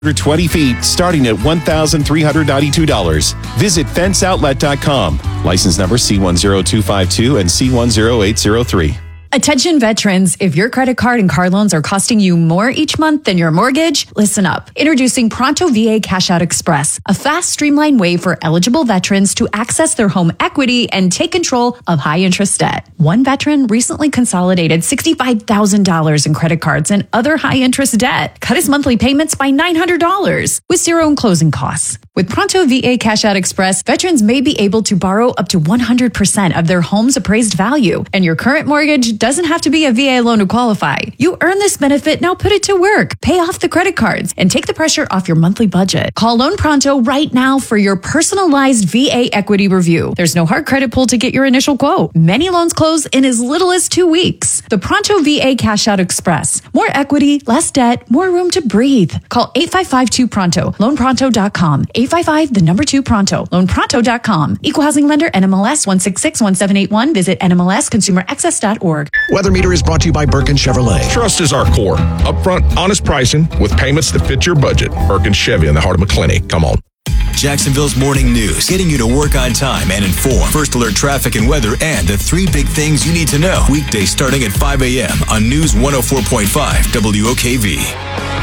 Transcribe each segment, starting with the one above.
20 feet starting at $1,392. Visit fenceoutlet.com. License number C10252 and C10803. Attention veterans, if your credit card and car loans are costing you more each month than your mortgage, listen up. Introducing Pronto VA Cash Out Express, a fast, streamlined way for eligible veterans to access their home equity and take control of high-interest debt. One veteran recently consolidated $65,000 in credit cards and other high-interest debt, cut his monthly payments by $900 with zero in closing costs. With Pronto VA Cash Out Express, veterans may be able to borrow up to 100% of their home's appraised value, and your current mortgage doesn't have to be a VA loan to qualify. You earn this benefit, now put it to work. Pay off the credit cards and take the pressure off your monthly budget. Call Loan Pronto right now for your personalized VA equity review. There's no hard credit pull to get your initial quote. Many loans close in as little as 2 weeks. The Pronto VA Cash Out Express. More equity, less debt, more room to breathe. Call 855-2PRONTO. LoanPronto.com. 855-2PRONTO. LoanPronto.com. Equal Housing Lender, NMLS 1661781. Visit NMLSConsumerAccess.org. Weather Meter is brought to you by Birkin Chevrolet. Trust is our core. Upfront, honest pricing with payments that fit your budget. Birkin Chevy in the heart of McClenny. Come on. Jacksonville's morning news, getting you to work on time and informed. First alert traffic and weather and the 3 big things you need to know. Weekdays starting at 5 a.m. on News 104.5 WOKV.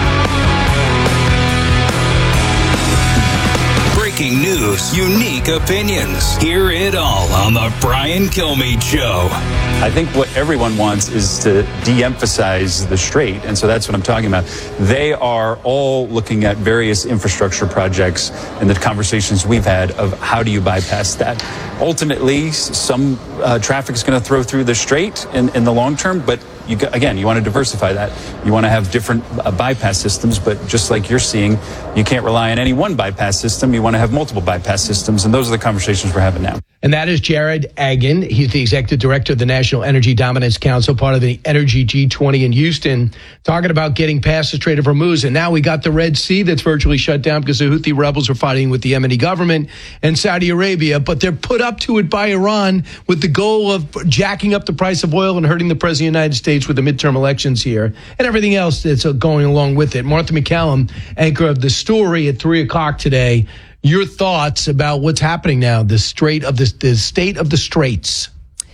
Breaking news, unique opinions. Hear it all on the Brian Kilmeade Show. I think what everyone wants is to de-emphasize the strait, and so that's what I'm talking about. They are all looking at various infrastructure projects and the conversations we've had of how do you bypass that. Ultimately, some traffic is going to throw through the strait in the long term, but you want to diversify that. You want to have different bypass systems, but just like you're seeing, you can't rely on any one bypass system. You want to have multiple bypass systems, and those are the conversations we're having now. And that is Jared Agin. He's the executive director of the National Energy Dominance Council, part of the Energy G20 in Houston, talking about getting past the Strait of Hormuz. And now we got the Red Sea that's virtually shut down because the Houthi rebels are fighting with the Yemeni government and Saudi Arabia, but they're put up to it by Iran with the goal of jacking up the price of oil and hurting the president of the United States with the midterm elections here and everything else that's going along with it. Martha McCallum, anchor of The Story at 3 o'clock today. Your thoughts about what's happening now, the state of the straits?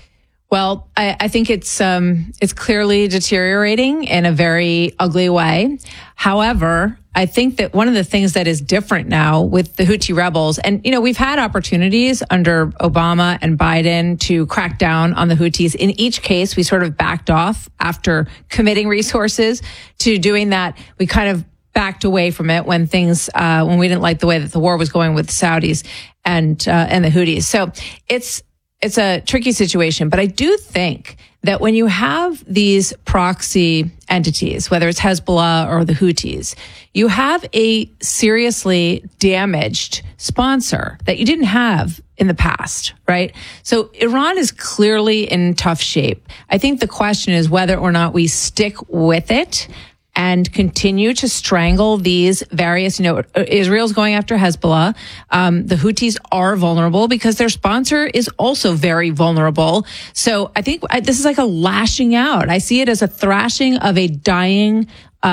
Well, I think it's clearly deteriorating in a very ugly way. However, I think that one of the things that is different now with the Houthi rebels, and, we've had opportunities under Obama and Biden to crack down on the Houthis. In each case, we sort of backed off after committing resources to doing that. We kind of backed away from it when when we didn't like the way that the war was going with the Saudis and the Houthis. So it's a tricky situation, but I do think that when you have these proxy entities, whether it's Hezbollah or the Houthis, you have a seriously damaged sponsor that you didn't have in the past, right? So Iran is clearly in tough shape. I think the question is whether or not we stick with it and continue to strangle these various, Israel's going after Hezbollah. The Houthis are vulnerable because their sponsor is also very vulnerable. So I think this is like a lashing out. I see it as a thrashing of a dying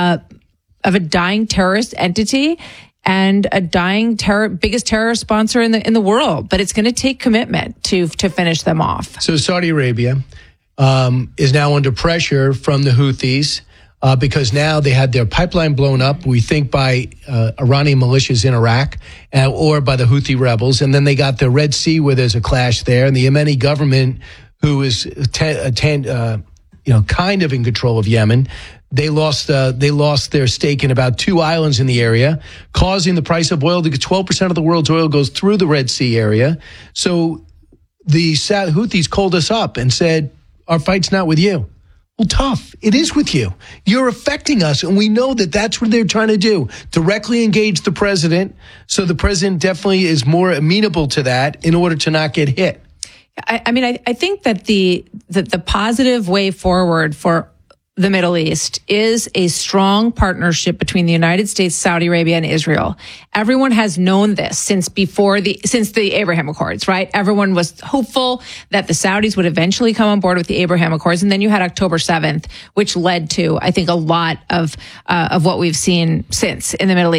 terrorist entity and a dying biggest terrorist sponsor in the world. But it's going to take commitment to finish them off. So Saudi Arabia is now under pressure from the Houthis. Because now they had their pipeline blown up, we think by Iranian militias in Iraq or by the Houthi rebels. And then they got the Red Sea where there's a clash there. And the Yemeni government, who is kind of in control of Yemen, they lost their stake in about 2 islands in the area, causing the price of oil to get 12% of the world's oil goes through the Red Sea area. So the Houthis called us up and said, our fight's not with you. Well, tough. It is with you. You're affecting us, and we know that that's what they're trying to do, directly engage the president, so the president definitely is more amenable to that in order to not get hit. I think that the positive way forward for the Middle East is a strong partnership between the United States, Saudi Arabia, and Israel. Everyone has known this since the Abraham Accords, right? Everyone was hopeful that the Saudis would eventually come on board with the Abraham Accords, and then you had October 7th, which led to, I think, a lot of what we've seen since in the Middle East.